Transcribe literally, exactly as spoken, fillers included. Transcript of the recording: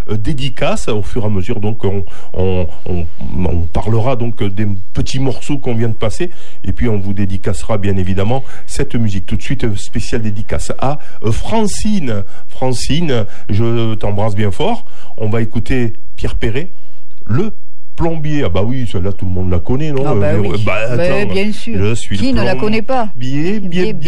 euh, dédicace au fur et à mesure. Donc on, on, on, on parlera donc des petits morceaux qu'on vient de passer et puis on vous dédicacera bien évidemment cette musique. Tout de suite, spéciale dédicace à euh, Francine. Francine, je t'embrasse bien fort. On va écouter Pierre Perret, le plombier. Ah bah oui, celle-là tout le monde la connaît, non? Ah bah oui. Bah, attends, bah, bien sûr. Je suis Qui ne la connaît pas? Bien, bien, bien.